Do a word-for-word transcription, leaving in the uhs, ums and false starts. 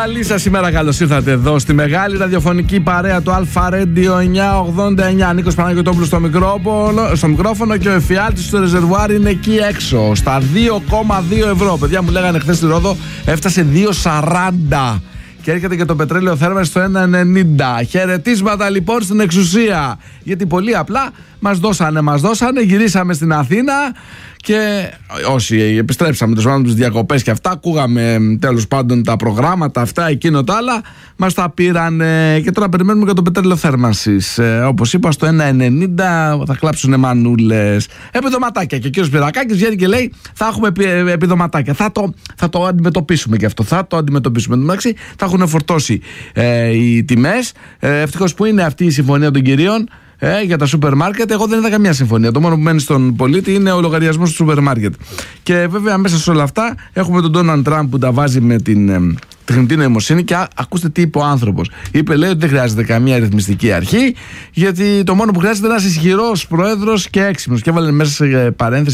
Καλή σας ημέρα, καλώς ήρθατε εδώ στη μεγάλη ραδιοφωνική παρέα του Αλφα Radio εννιακόσια ογδόντα εννιά. Νίκος Παναγιωτόπουλος στο, στο μικρόφωνο και ο εφιάλτης του ρεζερβουάρ είναι εκεί έξω, στα δύο κόμμα δύο ευρώ. Παιδιά μου λέγανε χθες στη Ρόδο έφτασε δύο σαράντα και έρχεται και το πετρέλαιο θέρμανσης στο ένα ενενήντα. Χαιρετίσματα λοιπόν στην εξουσία, γιατί πολύ απλά μας δώσανε, μας δώσανε, γυρίσαμε στην Αθήνα και όσοι επιστρέψαμε τους τους διακοπές και αυτά, ακούγαμε τέλος πάντων τα προγράμματα αυτά, εκείνο τα άλλα, μας τα πήραν και τώρα περιμένουμε για το πετρέλαιο θέρμανσης. Ε, όπως είπα, στο ένα ενενήντα θα κλάψουνε μανούλες. Επιδοματάκια. Και ο κύριος Πυρακάκης βγαίνει και λέει: θα έχουμε επιδοματάκια. Θα το, θα το αντιμετωπίσουμε και αυτό. Θα το αντιμετωπίσουμε. Εντάξει, θα έχουν φορτώσει ε, οι τιμές. Ε, ευτυχώς που είναι αυτή η συμφωνία των κυρίων. Ε, για τα σούπερ μάρκετ, εγώ δεν είδα καμία συμφωνία. Το μόνο που μένει στον πολίτη είναι ο λογαριασμός του σούπερ μάρκετ. Και βέβαια μέσα σε όλα αυτά έχουμε τον Ντόναλντ Τραμπ που τα βάζει με την ε, τεχνητή νοημοσύνη. Και α, ακούστε τι είπε ο άνθρωπος. Είπε, λέει, ότι δεν χρειάζεται καμία ρυθμιστική αρχή, γιατί το μόνο που χρειάζεται είναι ένας ισχυρός πρόεδρος και έξυπνος. Και έβαλε μέσα σε παρένθεση